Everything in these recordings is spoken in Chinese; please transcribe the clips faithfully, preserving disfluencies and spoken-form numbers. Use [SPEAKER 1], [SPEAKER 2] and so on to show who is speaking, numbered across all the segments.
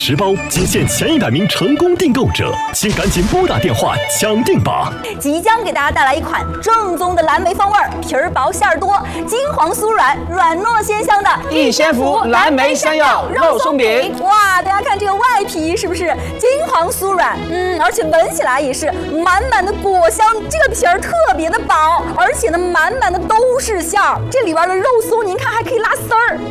[SPEAKER 1] 十包，仅限前一百名成功订购者，请赶紧拨打电话抢订吧！
[SPEAKER 2] 即将给大家带来一款正宗的蓝莓风味，皮儿薄馅儿多，金黄酥软，软糯鲜香的
[SPEAKER 3] 逸仙福蓝莓山药肉松饼。
[SPEAKER 2] 哇，大家看这个外皮是不是金黄酥软？嗯，而且闻起来也是满满的果香，这个皮儿特别的薄，而且呢满满的都是馅儿，这里边的肉松您看还可以拉丝儿。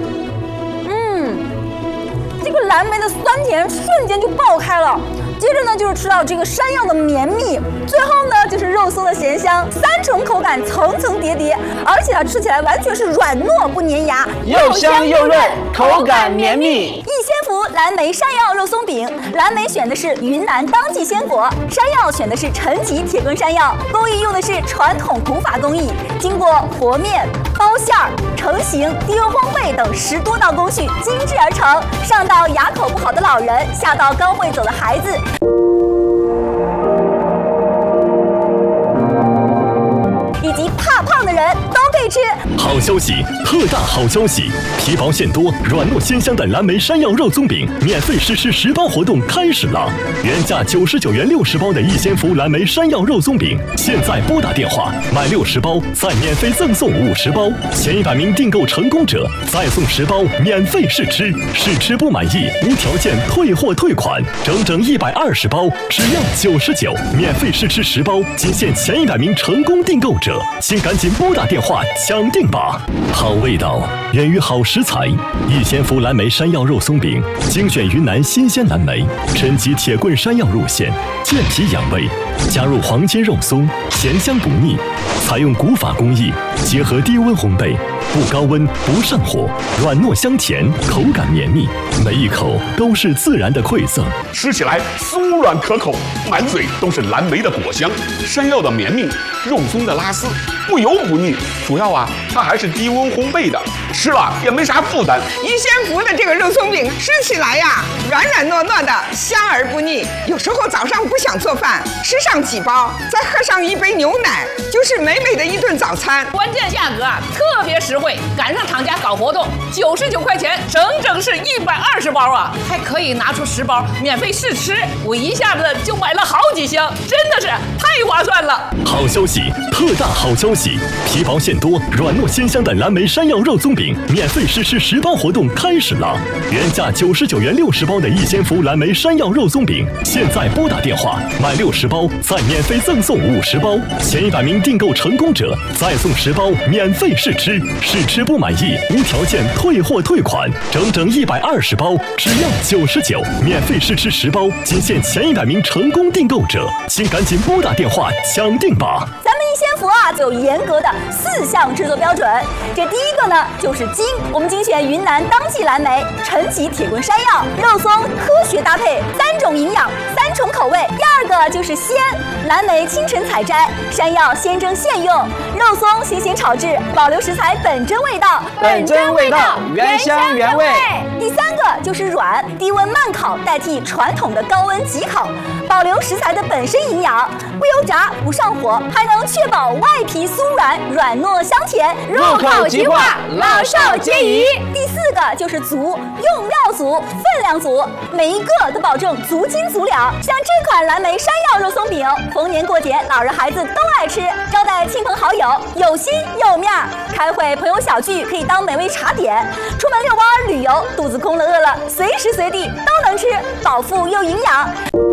[SPEAKER 2] 这个蓝莓的酸甜瞬间就爆开了，接着呢就是吃到这个山药的绵密，最后呢就是肉松的咸香，三重口感层层叠叠，而且它吃起来完全是软糯不粘牙，
[SPEAKER 3] 又香又润，口感绵密。
[SPEAKER 2] 逸仙福蓝莓山药肉松饼，蓝莓选的是云南当季鲜果，山药选的是陈吉铁棍山药，工艺用的是传统古法工艺，经过和面、包馅儿、成型、低温烘焙等十多道工序精制而成，上到牙口不好的老人，下到刚会走的孩子，以及怕胖的人都可以吃。
[SPEAKER 1] 好消息，特大好消息！皮薄馅多、软糯鲜香的蓝莓山药肉松饼免费试吃十包活动开始了！原价九十九元六十包的逸仙福蓝莓山药肉松饼，现在拨打电话买六十包，再免费赠送五十包，前一百名订购成功者再送十包免费试吃，试吃不满意无条件退货退款，整整一百二十包只要九十九，免费试吃十包，仅限前一百名成功订购者，请赶紧拨打电话抢订吧！好味道源于好食材，逸仙福蓝莓山药肉松饼精选云南新鲜蓝莓，陈吉铁棍山药入馅，健脾养胃，加入黄金肉松，咸香不腻，采用古法工艺，结合低温烘焙，不高温不上火，软糯香甜，口感绵密，每一口都是自然的馈赠，
[SPEAKER 4] 吃起来酥软可口，满嘴都是蓝莓的果香，山药的绵密，肉松的拉丝，不油不腻，主要啊它还是低温烘焙的，吃了也没啥负担。
[SPEAKER 5] 逸仙福的这个肉松饼吃起来呀软软糯糯的，香而不腻，有时候早上不想做饭，吃上几包，再喝上一杯牛奶，就是美美的一顿早餐。
[SPEAKER 6] 关键价格啊特别实惠，赶上厂家搞活动，九十九块钱，整整是一百二十包啊，还可以拿出十包免费试吃，我一下子就买了好几箱，真的是太划算了！
[SPEAKER 1] 好消息，特大好消息！皮薄馅多、软糯鲜香的蓝莓山药肉松饼免费试吃十包活动开始了！原价九十九元六十包的逸仙福蓝莓山药肉松饼，现在拨打电话买六十包，再免费赠送五十包，前一百名订购成功者再送十包免费试吃，试吃不满意无条件退货退款，整整一百二十包只要九十九，免费试吃十包，仅限前一百名成功订购者，请赶紧拨打电话抢订吧！
[SPEAKER 2] 咱们逸仙福啊，就有严格的四项制作标准。这第一个呢，就是精，我们精选云南当季蓝莓、陈吉铁棍山药、肉松，科学搭配，三种营养，三重口味。第二个就是鲜，蓝莓清晨采摘，山药现蒸现用，肉松新鲜炒制，保留食材本真味道，
[SPEAKER 3] 本真味道，原香原味。
[SPEAKER 2] 第三个就是软，低温慢烤代替传统的高温急烤，保留食材的本身营养，不油炸不上火，还能确保外皮酥软，软糯香甜，
[SPEAKER 3] 入口即化，老少皆宜。
[SPEAKER 2] 第四个就是足，用料足，分量足，每一个都保证足斤足两。像这款蓝莓山药肉松饼，逢年过节老人孩子都爱吃，招待亲朋好友有心有面儿，开会朋友小聚可以当美味茶点，出门遛弯旅游肚子空了饿了，随时随地都能吃，饱腹又营养。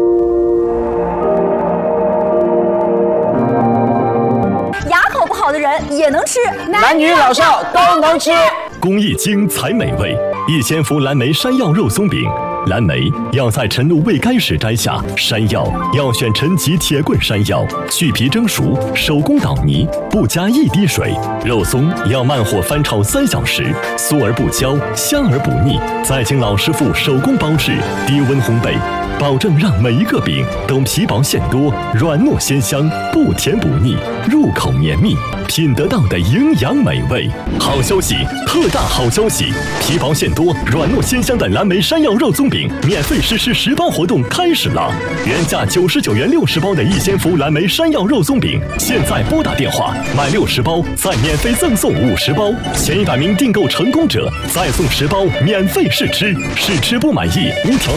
[SPEAKER 2] 牙口不好的人也能吃，
[SPEAKER 3] 男女老少都能吃。
[SPEAKER 1] 工艺精才美味，逸仙福蓝莓山药肉松饼。蓝莓要在晨露未干时摘下，山药要选陈吉铁棍山药，去皮蒸熟，手工捣泥，不加一滴水。肉松要慢火翻炒三小时，酥而不焦，香而不腻，再经老师傅手工包制，低温烘焙。 保证让每一个饼都皮薄馅多、软糯鲜香，不甜不腻，入口绵密，品得到的营养美味。好消息，特大好消息！皮薄馅多、软糯鲜香的蓝莓山药肉松饼免费实施十包活动开始了！原价九十九元六十包的一鲜福蓝莓山药肉松饼，现在拨打电话买六十包，再免费赠送五十包，前一百名订购成功者再送十包免费试吃，试吃不满意无条